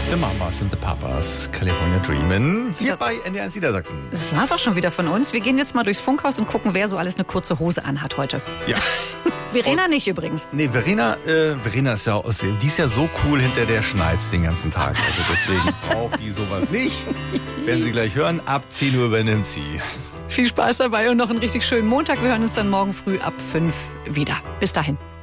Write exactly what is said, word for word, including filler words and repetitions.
The Mamas und the Papas, California Dreamin', hier Das- bei N D R eins Niedersachsen. Das war's auch schon wieder von uns. Wir gehen jetzt mal durchs Funkhaus und gucken, wer so alles eine kurze Hose anhat heute. Ja. Verena nicht übrigens. Nee, Verena, äh, Verena ist ja aus dem, die ist ja so cool, hinter der schneit's den ganzen Tag. Also deswegen braucht die sowas nicht. Werden Sie gleich hören, ab zehn Uhr übernimmt sie. Viel Spaß dabei und noch einen richtig schönen Montag. Wir hören uns dann morgen früh ab fünf wieder. Bis dahin.